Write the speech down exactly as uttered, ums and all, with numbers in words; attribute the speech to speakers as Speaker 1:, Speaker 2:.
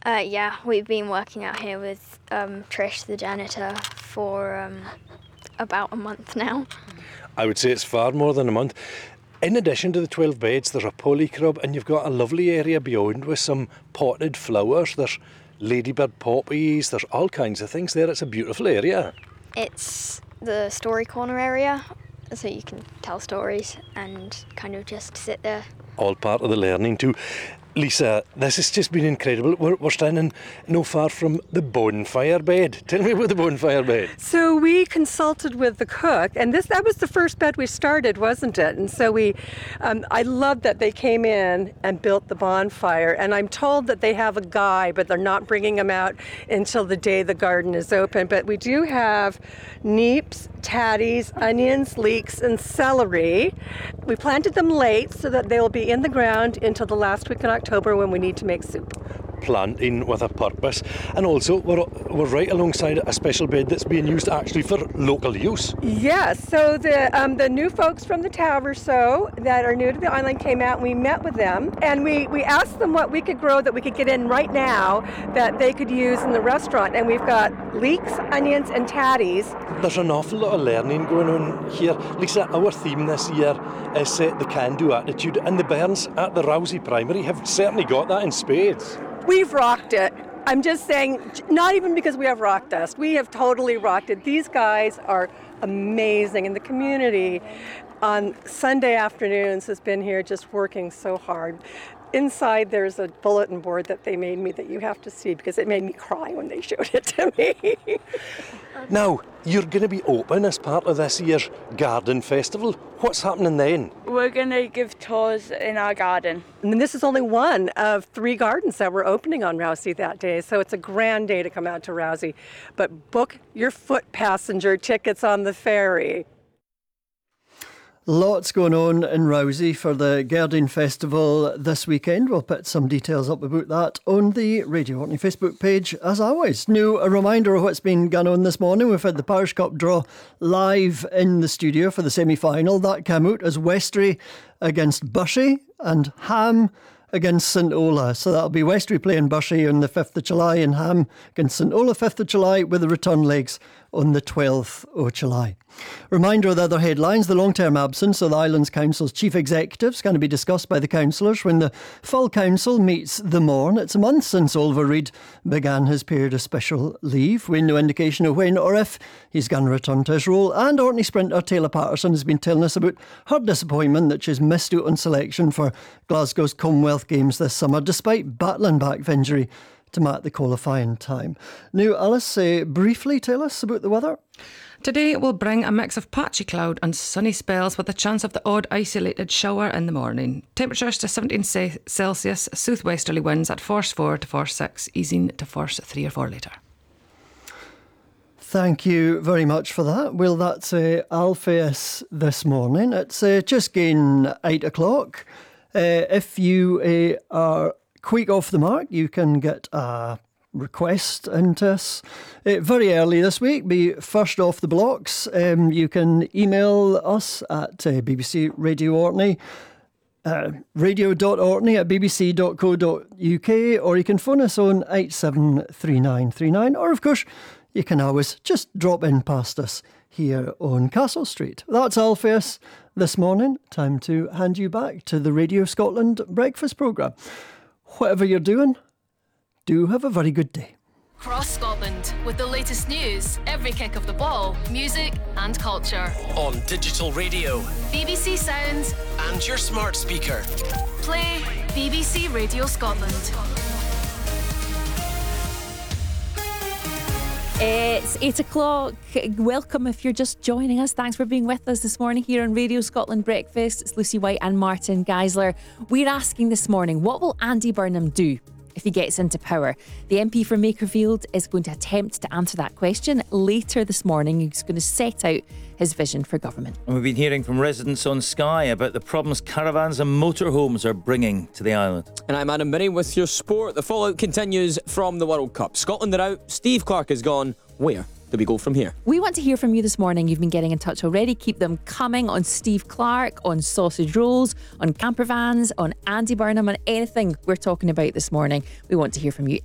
Speaker 1: Uh, yeah, we've been working out here with um, Trish, the janitor, for um, about a month now.
Speaker 2: I would say it's far more than a month. In addition to the twelve beds, there's a polycrub, and you've got a lovely area beyond with some potted flowers. There's ladybird poppies, there's all kinds of things there. It's a beautiful area.
Speaker 1: It's the story corner area, so you can tell stories and kind of just sit there.
Speaker 2: All part of the learning too. Lisa, this has just been incredible. We're, we're standing no far from the bonfire bed. Tell me about the bonfire bed.
Speaker 3: So we consulted with the cook, and this that was the first bed we started, wasn't it? And so we, um, I love that they came in and built the bonfire. And I'm told that they have a guy, but they're not bringing him out until the day the garden is open. But we do have neeps, tatties, onions, leeks, and celery. We planted them late so that they'll be in the ground until the last week in October when we need to make soup.
Speaker 2: Planting with a purpose, and also we're, we're right alongside a special bed that's being used actually for local use.
Speaker 3: Yes, so the um, the new folks from the Tower so that are new to the island came out and we met with them, and we, we asked them what we could grow that we could get in right now that they could use in the restaurant, and we've got leeks, onions and tatties.
Speaker 2: There's an awful lot of learning going on here. Lisa, our theme this year is uh, the can-do attitude, and the bairns at the Rousey Primary have certainly got that in spades.
Speaker 3: We've rocked it. I'm just saying, not even because we have rock dust. We have totally rocked it. These guys are amazing, and the community on Sunday afternoons has been here just working so hard. Inside there's a bulletin board that they made me that you have to see because it made me cry when they showed it to me.
Speaker 2: Now, you're going to be open as part of this year's garden festival. What's happening then?
Speaker 4: We're going to give tours in our garden.
Speaker 3: And this is only one of three gardens that we're opening on Rousey that day, so it's a grand day to come out to Rousey. But book your foot passenger tickets on the ferry.
Speaker 5: Lots going on in Rousey for the Garden Festival this weekend. We'll put some details up about that on the Radio Orkney Facebook page, as always. Now, a reminder of what's been going on this morning. We've had the Parish Cup draw live in the studio for the semi-final. That came out as Westray against Bushy and Ham against St Ola. So that'll be Westray playing Bushy on the fifth of July and Ham against St Ola fifth of July with the return legs on the twelfth of July. Reminder of the other headlines. The long-term absence of the Islands Council's chief executive is going to be discussed by the councillors when the full council meets the morn. It's a month since Oliver Reid began his period of special leave. We have no indication of when or if he's going to return to his role. And Orkney sprinter Taylor Patterson has been telling us about her disappointment that she's missed out on selection for Glasgow's Commonwealth Games this summer, despite battling back with injury to mark the qualifying time. Now, Alice, uh, briefly tell us about the weather.
Speaker 6: Today will bring a mix of patchy cloud and sunny spells with a chance of the odd isolated shower in the morning. Temperatures to seventeen Celsius, southwesterly winds at force four to force six, easing to force three or four later.
Speaker 5: Thank you very much for that. Well, that's uh, Alpheus this morning. It's uh, just getting eight o'clock. Uh, if you uh, are quick off the mark, you can get a request into us uh, very early this week. Be first off the blocks. Um, you can email us at uh, B B C Radio Orkney, uh, radio dot orkney at b b c dot co dot u k, or you can phone us on eight seven three nine three nine, or of course you can always just drop in past us here on Castle Street. That's Alpheus this morning. Time to hand you back to the Radio Scotland breakfast programme. Whatever you're doing, do have a very good day.
Speaker 7: Cross Scotland with the latest news, every kick of the ball, music and culture.
Speaker 8: On digital radio,
Speaker 7: B B C Sounds
Speaker 8: and your smart speaker.
Speaker 7: Play B B C Radio Scotland.
Speaker 9: It's eight o'clock. Welcome if you're just joining us. Thanks for being with us this morning here on Radio Scotland Breakfast. It's Lucy White and Martin Geisler. We're asking this morning, what will Andy Burnham do if he gets into power? The M P for Makerfield is going to attempt to answer that question later this morning. He's going to set out his vision for government.
Speaker 10: And we've been hearing from residents on Sky about the problems caravans and motorhomes are bringing to the island.
Speaker 11: And I'm Adam Binning with your sport. The fallout continues from the World Cup. Scotland are out, Steve Clarke is gone. Where do we go from here?
Speaker 9: We want to hear from you this morning. You've been getting in touch already. Keep them coming on Steve Clarke, on sausage rolls, on camper vans, on Andy Burnham, on anything we're talking about this morning. We want to hear from you.